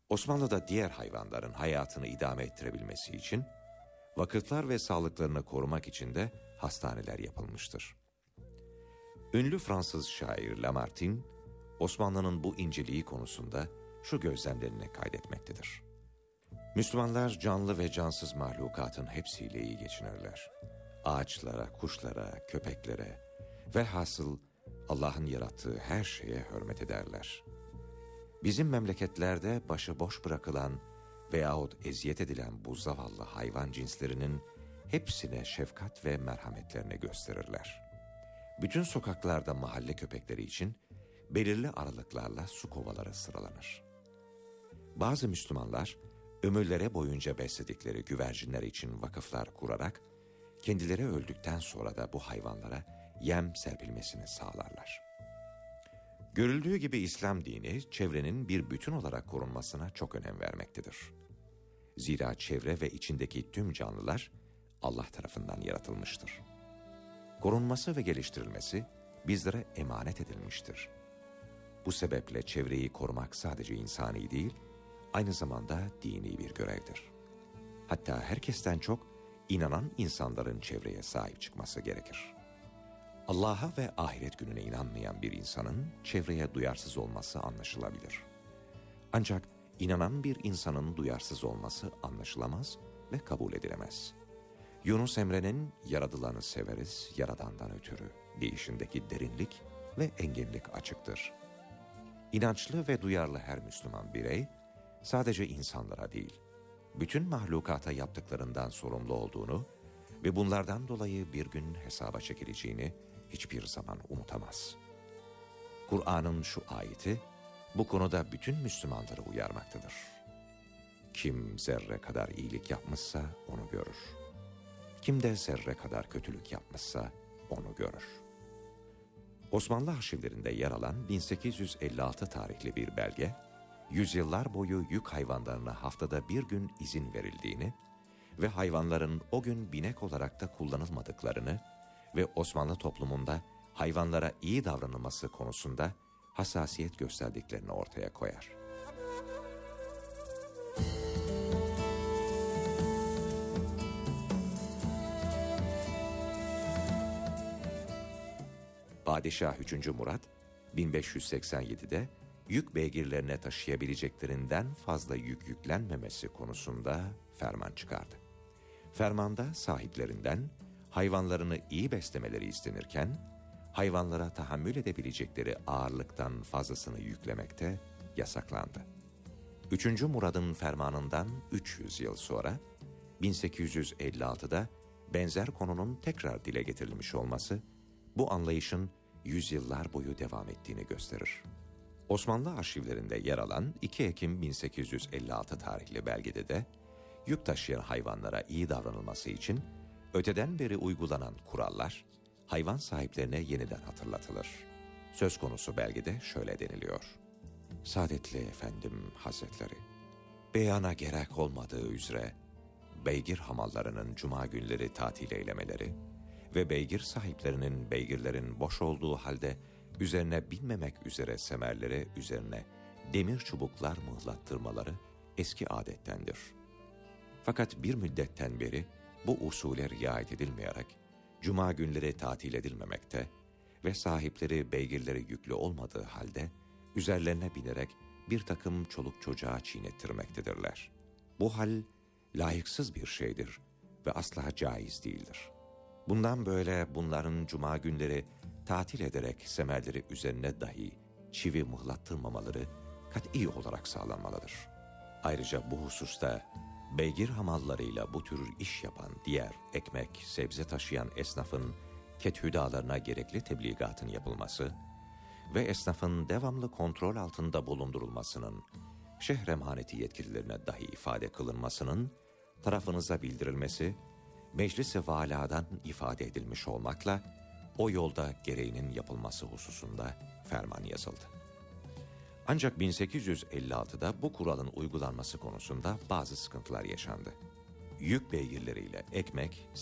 Osmanlı'da diğer hayvanların hayatını idame ettirebilmesi için, vakıflar ve sağlıklarını korumak için de hastaneler yapılmıştır. Ünlü Fransız şair Lamartine, Osmanlı'nın bu inceliği konusunda şu gözlemlerini kaydetmektedir. Müslümanlar canlı ve cansız mahlukatın hepsiyle iyi geçinirler. Ağaçlara, kuşlara, köpeklere velhasıl Allah'ın yarattığı her şeye hürmet ederler. Bizim memleketlerde başıboş bırakılan veyahut eziyet edilen bu zavallı hayvan cinslerinin hepsine şefkat ve merhametlerini gösterirler. Bütün sokaklarda mahalle köpekleri için belirli aralıklarla su kovaları sıralanır. Bazı Müslümanlar ömürleri boyunca besledikleri güvercinler için vakıflar kurarak kendileri öldükten sonra da bu hayvanlara yem serpilmesini sağlarlar. Görüldüğü gibi İslam dini çevrenin bir bütün olarak korunmasına çok önem vermektedir. Zira çevre ve içindeki tüm canlılar Allah tarafından yaratılmıştır. Korunması ve geliştirilmesi bizlere emanet edilmiştir. Bu sebeple çevreyi korumak sadece insani değil, aynı zamanda dini bir görevdir. Hatta herkesten çok inanan insanların çevreye sahip çıkması gerekir. Allah'a ve ahiret gününe inanmayan bir insanın çevreye duyarsız olması anlaşılabilir. Ancak inanan bir insanın duyarsız olması anlaşılamaz ve kabul edilemez. Yunus Emre'nin "Yaradılanı severiz, Yaradan'dan ötürü" deyişindeki derinlik ve enginlik açıktır. İnançlı ve duyarlı her Müslüman birey, sadece insanlara değil, bütün mahlukata yaptıklarından sorumlu olduğunu ve bunlardan dolayı bir gün hesaba çekileceğini hiçbir zaman unutamaz. Kur'an'ın şu ayeti, bu konuda bütün Müslümanları uyarmaktadır. Kim zerre kadar iyilik yapmışsa onu görür. Kim de zerre kadar kötülük yapmışsa onu görür. Osmanlı arşivlerinde yer alan 1856 tarihli bir belge, yüzyıllar boyu yük hayvanlarına haftada bir gün izin verildiğini ve hayvanların o gün binek olarak da kullanılmadıklarını ve Osmanlı toplumunda hayvanlara iyi davranılması konusunda hassasiyet gösterdiklerini ortaya koyar. Padişah 3. Murat 1587'de yük beygirlerine taşıyabileceklerinden fazla yük yüklenmemesi konusunda ferman çıkardı. Fermanda sahiplerinden hayvanlarını iyi beslemeleri istenirken, hayvanlara tahammül edebilecekleri ağırlıktan fazlasını yüklemekte yasaklandı. 3. Murad'ın fermanından 300 yıl sonra 1856'da benzer konunun tekrar dile getirilmiş olması bu anlayışın yüzyıllar boyu devam ettiğini gösterir. Osmanlı arşivlerinde yer alan 2 Ekim 1856 tarihli belgede de yük taşıyan hayvanlara iyi davranılması için öteden beri uygulanan kurallar hayvan sahiplerine yeniden hatırlatılır. Söz konusu belgede şöyle deniliyor: Saadetli Efendim Hazretleri, beyana gerek olmadığı üzere beygir hamallarının cuma günleri tatil eylemeleri ve beygir sahiplerinin beygirlerin boş olduğu halde üzerine binmemek üzere semerleri üzerine demir çubuklar mıhlattırmaları eski adettendir. Fakat bir müddetten beri bu usule riayet edilmeyerek cuma günleri tatil edilmemekte ve sahipleri beygirleri yüklü olmadığı halde üzerlerine binerek bir takım çoluk çocuğa çiğnettirmektedirler. Bu hal layıksız bir şeydir ve asla caiz değildir. Bundan böyle bunların cuma günleri tatil ederek semerleri üzerine dahi çivi mıhlattırmamaları kat'i olarak sağlanmalıdır. Ayrıca bu hususta beygir hamallarıyla bu tür iş yapan diğer ekmek, sebze taşıyan esnafın kethüdalarına gerekli tebligatın yapılması ve esnafın devamlı kontrol altında bulundurulmasının, şehre emaneti yetkililerine dahi ifade kılınmasının tarafınıza bildirilmesi, meclis-i valadan ifade edilmiş olmakla o yolda gereğinin yapılması hususunda ferman yazıldı. Ancak 1856'da bu kuralın uygulanması konusunda bazı sıkıntılar yaşandı. Yük beygirleriyle ekmek,